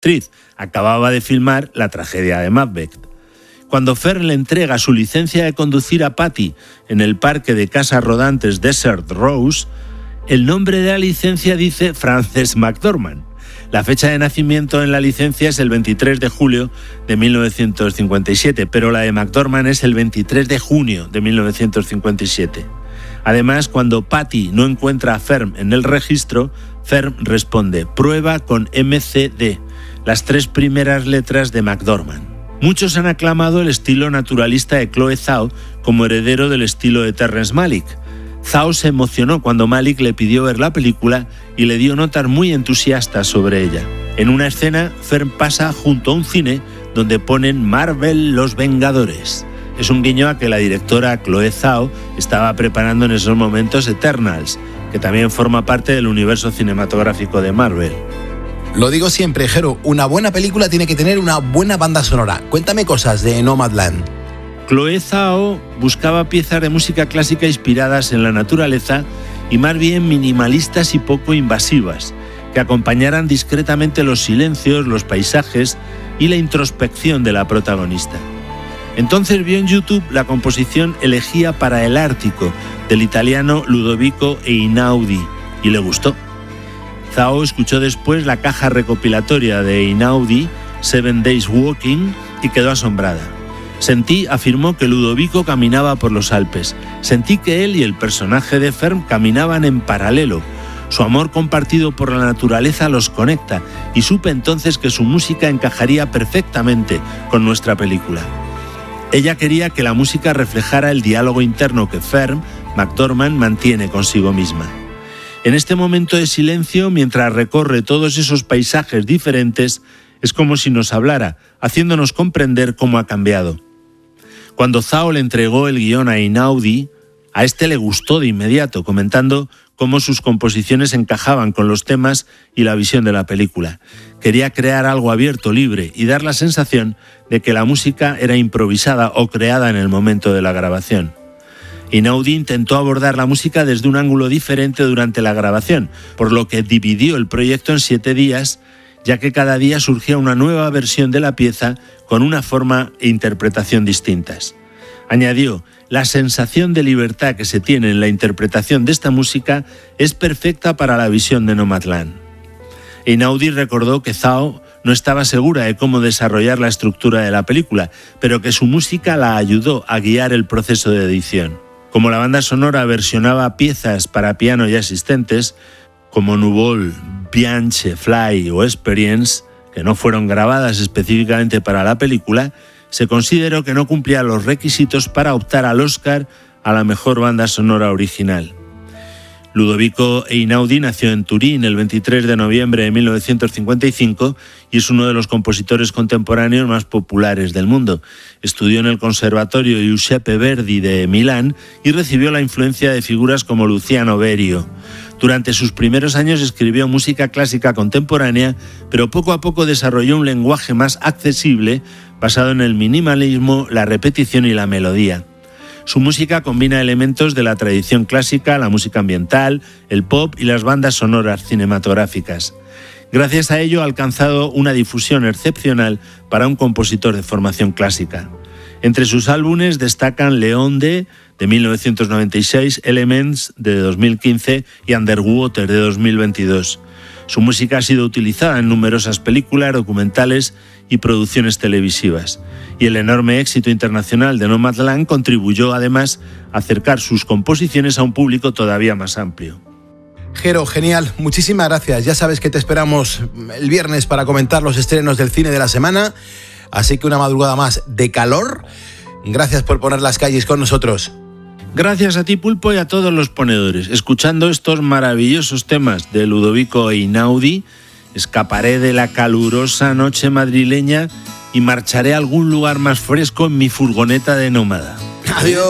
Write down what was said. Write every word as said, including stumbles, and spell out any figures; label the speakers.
Speaker 1: actriz. Acababa de filmar la tragedia de Macbeth. Cuando Fern le entrega su licencia de conducir a Patty en el parque de casas rodantes Desert Rose, el nombre de la licencia dice Frances McDormand. La fecha de nacimiento en la licencia es el veintitrés de julio de mil novecientos cincuenta y siete, pero la de McDormand es el veintitrés de junio de mil novecientos cincuenta y siete. Además, cuando Patty no encuentra a Fern en el registro, Fern responde: prueba con M C D, las tres primeras letras de McDormand. Muchos han aclamado el estilo naturalista de Chloe Zhao como heredero del estilo de Terrence Malick. Zhao se emocionó cuando Malick le pidió ver la película y le dio notas muy entusiastas sobre ella. En una escena, Fern pasa junto a un cine donde ponen Marvel Los Vengadores. Es un guiño a que la directora Chloe Zhao estaba preparando en esos momentos Eternals, que también forma parte del universo cinematográfico de Marvel.
Speaker 2: Lo digo siempre, Jero, una buena película tiene que tener una buena banda sonora. Cuéntame cosas de Nomadland.
Speaker 1: Chloe Zhao buscaba piezas de música clásica inspiradas en la naturaleza y más bien minimalistas y poco invasivas, que acompañaran discretamente los silencios, los paisajes y la introspección de la protagonista. Entonces vio en YouTube la composición Elegía para el Ártico del italiano Ludovico Einaudi y le gustó. Zhao escuchó después la caja recopilatoria de Einaudi, Seven Days Walking, y quedó asombrada. Sentí, afirmó, que Ludovico caminaba por los Alpes. Sentí que él y el personaje de Fern caminaban en paralelo. Su amor compartido por la naturaleza los conecta y supe entonces que su música encajaría perfectamente con nuestra película. Ella quería que la música reflejara el diálogo interno que Fern McDormand mantiene consigo misma. En este momento de silencio, mientras recorre todos esos paisajes diferentes, es como si nos hablara, haciéndonos comprender cómo ha cambiado. Cuando Zhao le entregó el guión a Einaudi, a este le gustó de inmediato, comentando cómo sus composiciones encajaban con los temas y la visión de la película. Quería crear algo abierto, libre, y dar la sensación de que la música era improvisada o creada en el momento de la grabación. Einaudi intentó abordar la música desde un ángulo diferente durante la grabación, por lo que dividió el proyecto en siete días, ya que cada día surgía una nueva versión de la pieza con una forma e interpretación distintas. Añadió: la sensación de libertad que se tiene en la interpretación de esta música es perfecta para la visión de Nomadland. Einaudi recordó que Zhao no estaba segura de cómo desarrollar la estructura de la película, pero que su música la ayudó a guiar el proceso de edición. Como la banda sonora versionaba piezas para piano y asistentes, como Nubol, Bianche, Fly o Experience, que no fueron grabadas específicamente para la película, se consideró que no cumplía los requisitos para optar al Oscar a la mejor banda sonora original. Ludovico Einaudi nació en Turín el veintitrés de noviembre de mil novecientos cincuenta y cinco y es uno de los compositores contemporáneos más populares del mundo. Estudió en el Conservatorio Giuseppe Verdi de Milán y recibió la influencia de figuras como Luciano Berio. Durante sus primeros años escribió música clásica contemporánea, pero poco a poco desarrolló un lenguaje más accesible basado en el minimalismo, la repetición y la melodía. Su música combina elementos de la tradición clásica, la música ambiental, el pop y las bandas sonoras cinematográficas. Gracias a ello ha alcanzado una difusión excepcional para un compositor de formación clásica. Entre sus álbumes destacan León de, de mil novecientos noventa y seis, Elements de dos mil quince y Underwater de dos mil veintidós. Su música ha sido utilizada en numerosas películas, documentales y producciones televisivas. Y el enorme éxito internacional de Nomadland contribuyó además a acercar sus composiciones a un público todavía más amplio.
Speaker 2: Jero, genial, muchísimas gracias. Ya sabes que te esperamos el viernes para comentar los estrenos del cine de la semana, así que una madrugada más de calor. Gracias por poner las calles con nosotros.
Speaker 1: Gracias a ti, Pulpo, y a todos los ponedores. Escuchando estos maravillosos temas de Ludovico Einaudi, escaparé de la calurosa noche madrileña y marcharé a algún lugar más fresco en mi furgoneta de nómada.
Speaker 2: Adiós.